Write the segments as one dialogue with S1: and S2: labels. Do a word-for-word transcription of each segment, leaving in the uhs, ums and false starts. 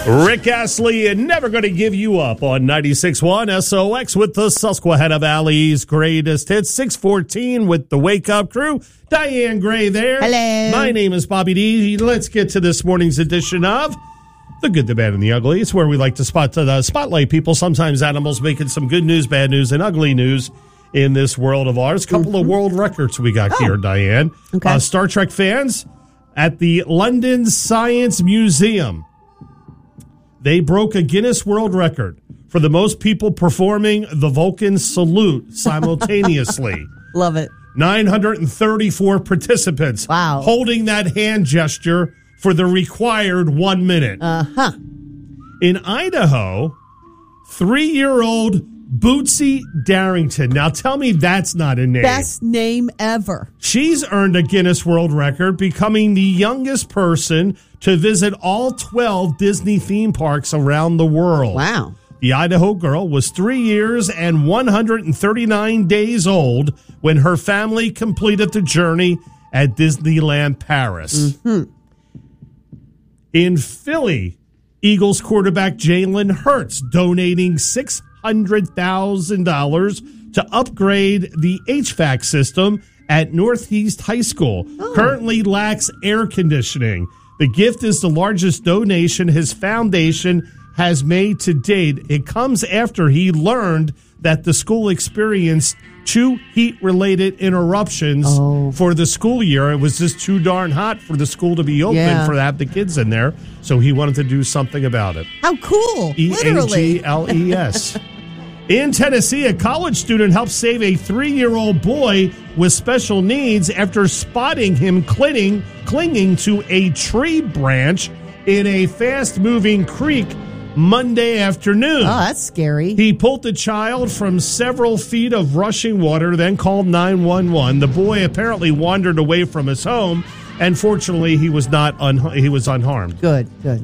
S1: Rick Astley and Never Gonna Give You Up on ninety-six point one S O X with the Susquehanna Valley's greatest hits. six fourteen with the Wake Up Crew. Diane Gray there.
S2: Hello.
S1: My name is Bobby D. Let's get to this morning's edition of The Good, the Bad, and the Ugly. It's where we like to spot uh, spotlight people, sometimes animals, making some good news, bad news, and ugly news in this world of ours. A couple mm-hmm. of world records we got oh. here, Diane.
S2: Okay.
S1: Uh, Star Trek fans at the London Science Museum. They broke a Guinness World Record for the most people performing the Vulcan salute simultaneously.
S2: Love it.
S1: nine hundred thirty-four participants
S2: wow.
S1: holding that hand gesture for the required one minute.
S2: Uh-huh.
S1: In Idaho, three-year-old Bootsy Darrington. Now tell me that's not a name.
S2: Best name ever.
S1: She's earned a Guinness World Record, becoming the youngest person to visit all twelve Disney theme parks around the world.
S2: Wow.
S1: The Idaho girl was three years and one hundred thirty-nine days old when her family completed the journey at Disneyland Paris.
S2: Mm-hmm.
S1: In Philly, Eagles quarterback Jalen Hurts donating six hundred thousand dollars to upgrade the H V A C system at Northeast High School. Oh. Currently lacks air conditioning. The gift is the largest donation his foundation has made to date. It comes after he learned that the school experienced two heat-related interruptions
S2: oh.
S1: for the school year. It was just too darn hot for the school to be open
S2: yeah.
S1: for to have the kids in there, so he wanted to do something about it.
S2: How cool.
S1: E A G L E S. In Tennessee, a college student helped save a three-year-old boy with special needs after spotting him clinging, clinging to a tree branch in a fast-moving creek Monday afternoon.
S2: Oh, that's scary.
S1: He pulled the child from several feet of rushing water, then called nine one one. The boy apparently wandered away from his home, and fortunately, he was not un- he was unharmed.
S2: Good, good.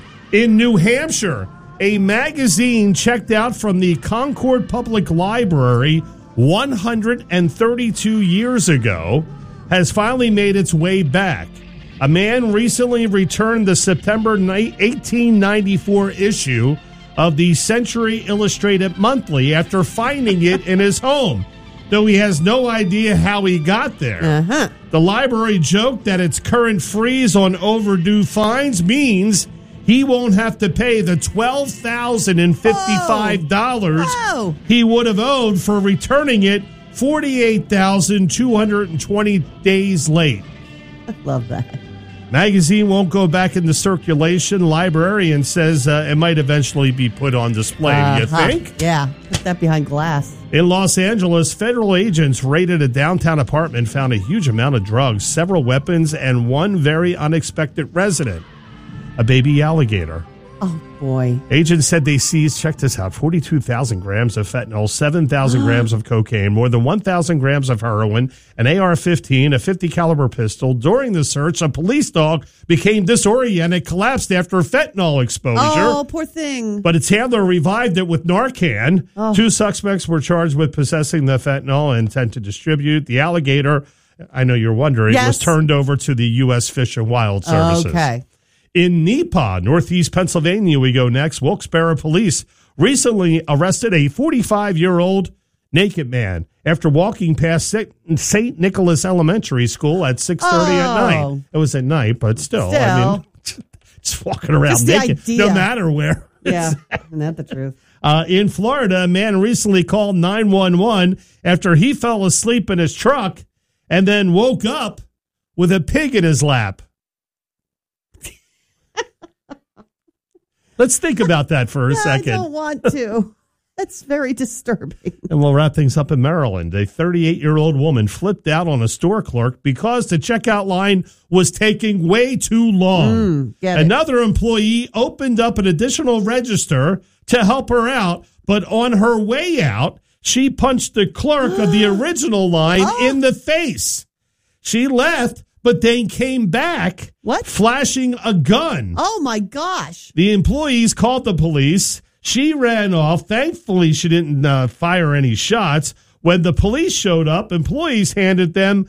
S1: In New Hampshire, a magazine checked out from the Concord Public Library one hundred thirty-two years ago has finally made its way back. A man recently returned the September eighteen ninety-four issue of the Century Illustrated Monthly after finding it in his home, though he has no idea how he got there.
S2: Uh-huh.
S1: The library joked that its current freeze on overdue fines means he won't have to pay the twelve thousand fifty-five dollars
S2: Whoa.
S1: he would have owed for returning it forty-eight thousand two hundred twenty days late.
S2: I love that.
S1: Magazine won't go back into circulation. Librarian says uh, it might eventually be put on display.
S2: Uh-huh.
S1: Do you think?
S2: Yeah, put that behind glass.
S1: In Los Angeles, federal agents raided a downtown apartment, found a huge amount of drugs, several weapons, and one very unexpected resident, a baby alligator.
S2: Oh, boy.
S1: Agents said they seized, check this out, forty-two thousand grams of fentanyl, seven thousand grams of cocaine, more than one thousand grams of heroin, an A R fifteen, a fifty caliber pistol. During the search, a police dog became disoriented, collapsed after fentanyl exposure.
S2: Oh, poor thing.
S1: But its handler revived it with Narcan. Oh. Two suspects were charged with possessing the fentanyl and intent to distribute. The alligator, I know you're wondering,
S2: yes.
S1: was turned over to the U S Fish and Wild Services.
S2: Okay.
S1: In Nepa, Northeast Pennsylvania, we go next. Wilkes-Barre police recently arrested a forty-five-year-old naked man after walking past Saint Nicholas Elementary School at six thirty
S2: oh.
S1: at night. It was at night, but still,
S2: still.
S1: I mean, just walking around
S2: just
S1: naked,
S2: idea.
S1: no matter where.
S2: Yeah, isn't that the truth?
S1: Uh, in Florida, a man recently called nine one one after he fell asleep in his truck and then woke up with a pig in his lap. Let's think about that for a
S2: yeah,
S1: second.
S2: I don't want to. That's very disturbing.
S1: And we'll wrap things up in Maryland. A thirty-eight-year-old woman flipped out on a store clerk because the checkout line was taking way too long.
S2: Mm,
S1: Another employee opened up an additional register to help her out, but on her way out, she punched the clerk of the original line oh. in the face. She left, but then came back
S2: what?
S1: flashing a gun.
S2: Oh, my gosh.
S1: The employees called the police. She ran off. Thankfully, she didn't uh, fire any shots. When the police showed up, employees handed them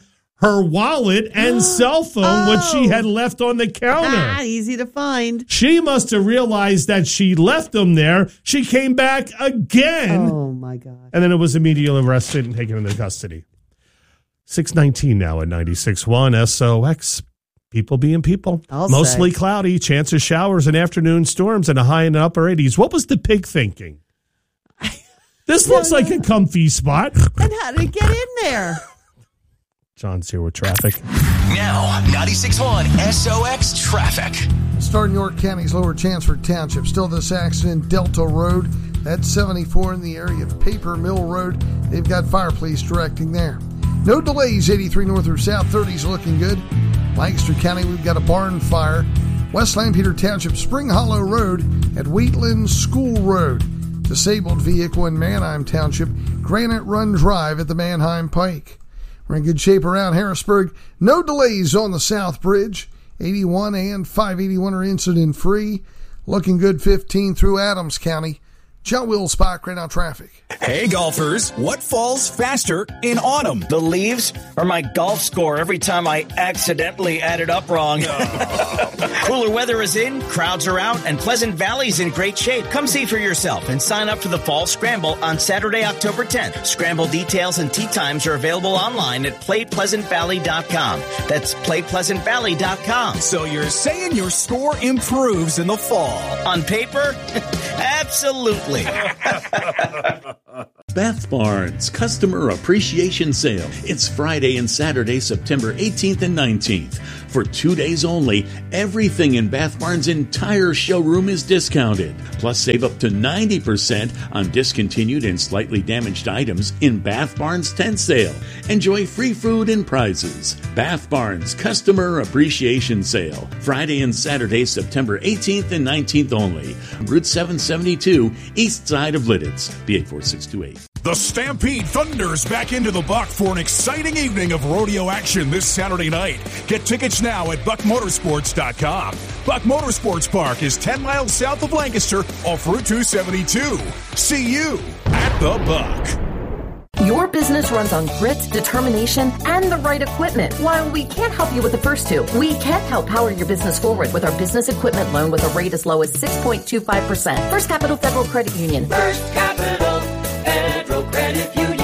S1: her wallet and cell phone, oh. which she had left on the counter.
S2: Ah, easy to find.
S1: She must have realized that she left them there. She came back again.
S2: Oh, my God.
S1: And then it was immediately arrested and taken into custody. six nineteen now at ninety-six point one S O X. People being people.
S2: I'll
S1: Mostly
S2: say.
S1: cloudy, chance of showers and afternoon storms, and a high in the upper eighties. What was the pig thinking? This looks like a comfy spot.
S2: And how did it get in there?
S1: John's here with traffic.
S3: Now, ninety-six point one S O X traffic.
S4: Starting York County's Lower Chanceford Township. Still this accident, Delta Road. That's seventy-four in the area of Paper Mill Road. They've got fire police directing there. No delays, eighty-three north or south, thirties looking good. Lancaster County, we've got a barn fire. West Lampeter Township, Spring Hollow Road at Wheatland School Road. Disabled vehicle in Manheim Township, Granite Run Drive at the Manheim Pike. We're in good shape around Harrisburg. No delays on the South Bridge. eighty-one and five eighty-one are incident free. Looking good fifteen through Adams County. John Will Spock right now traffic.
S5: Hey golfers, what falls faster in autumn?
S6: The leaves or my golf score every time I accidentally add it up wrong. Cooler weather is in, crowds are out, and Pleasant Valley's in great shape. Come see for yourself and sign up for the Fall Scramble on Saturday, October tenth. Scramble details and tee times are available online at play pleasant valley dot com. That's play pleasant valley dot com.
S5: So you're saying your score improves in the fall?
S6: On paper? Absolutely.
S7: Bath Barnes Customer Appreciation Sale. It's Friday and Saturday, September eighteenth and nineteenth. For two days only, everything in Bath Barnes' entire showroom is discounted. Plus, save up to ninety percent on discontinued and slightly damaged items in Bath Barnes' tent sale. Enjoy free food and prizes. Bath Barnes Customer Appreciation Sale. Friday and Saturday, September eighteenth and nineteenth only. Route seven seventy-two, east side of Lidditz. B eight four six two eight.
S5: The Stampede thunders back into the Buck for an exciting evening of rodeo action this Saturday night. Get tickets now at buck motorsports dot com. Buck Motorsports Park is ten miles south of Lancaster off Route two seventy-two. See you at the Buck.
S8: Your business runs on grit, determination, and the right equipment. While we can't help you with the first two, we can help power your business forward with our business equipment loan with a rate as low as six point two five percent. First Capital Federal Credit Union.
S9: First Capital Federal Credit Union.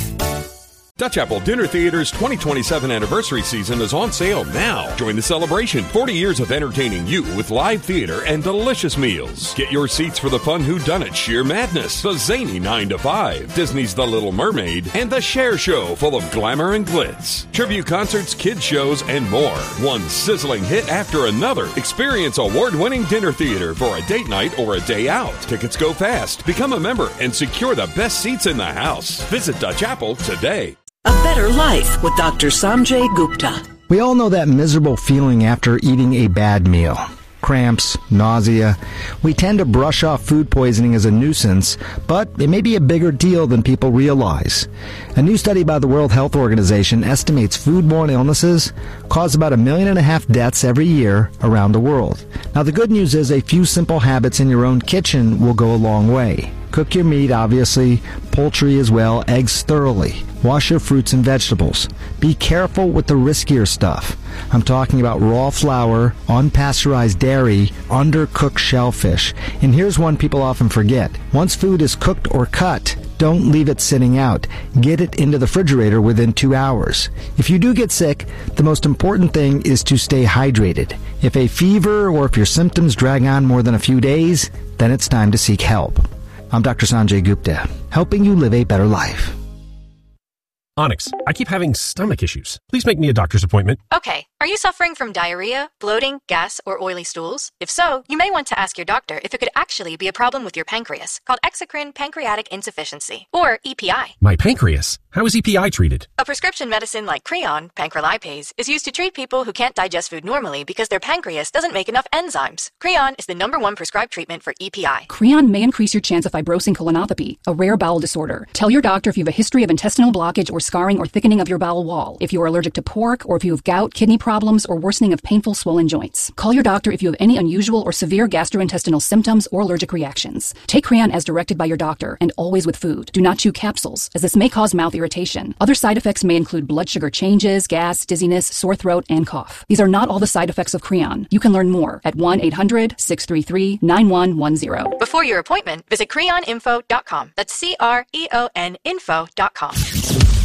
S10: Dutch Apple Dinner Theater's twenty twenty-seven anniversary season is on sale now. Join the celebration. forty years of entertaining you with live theater and delicious meals. Get your seats for the fun whodunit, Sheer Madness, the zany nine to five, Disney's The Little Mermaid, and the Cher Show full of glamour and glitz. Tribute concerts, kids shows, and more. One sizzling hit after another. Experience award-winning dinner theater for a date night or a day out. Tickets go fast. Become a member and secure the best seats in the house. Visit Dutch Apple today.
S11: A better life with Doctor Sanjay Gupta.
S12: We all know that miserable feeling after eating a bad meal. Cramps, nausea. We tend to brush off food poisoning as a nuisance, but it may be a bigger deal than people realize. A new study by the World Health Organization estimates foodborne illnesses cause about a million and a half deaths every year around the world. Now, the good news is a few simple habits in your own kitchen will go a long way. Cook your meat, obviously, poultry as well, eggs thoroughly. Wash your fruits and vegetables. Be careful with the riskier stuff. I'm talking about raw flour, unpasteurized dairy, undercooked shellfish. And here's one people often forget. Once food is cooked or cut, don't leave it sitting out. Get it into the refrigerator within two hours. If you do get sick, the most important thing is to stay hydrated. If a fever or if your symptoms drag on more than a few days, then it's time to seek help. I'm Doctor Sanjay Gupta, helping you live a better life.
S13: Onyx, I keep having stomach issues. Please make me a doctor's appointment.
S14: Okay. Are you suffering from diarrhea, bloating, gas, or oily stools? If so, you may want to ask your doctor if it could actually be a problem with your pancreas, called exocrine pancreatic insufficiency, or E P I.
S13: My pancreas? How is E P I treated?
S14: A prescription medicine like Creon, pancrelipase, is used to treat people who can't digest food normally because their pancreas doesn't make enough enzymes. Creon is the number one prescribed treatment for E P I.
S15: Creon may increase your chance of fibrosing colonopathy, a rare bowel disorder. Tell your doctor if you have a history of intestinal blockage or scarring or thickening of your bowel wall, if you are allergic to pork, or if you have gout, kidney problems, or worsening of painful swollen joints. Call your doctor if you have any unusual or severe gastrointestinal symptoms or allergic reactions. Take Creon as directed by your doctor and always with food. Do not chew capsules, as this may cause mouth irritation. Other side effects may include blood sugar changes, gas, dizziness, sore throat, and cough. These are not all the side effects of Creon. You can learn more at one eight hundred six three three nine one one zero.
S14: Before your appointment, visit creon info dot com. That's C R E O N info dot com.